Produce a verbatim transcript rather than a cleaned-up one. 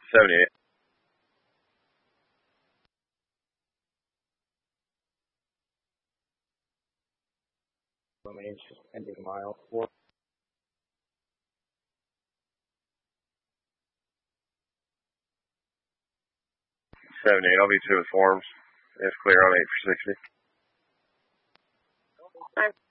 seventy-eight. Remains ending mile four. seventy-eight, I'll be two with forms. It's clear on eight for sixty.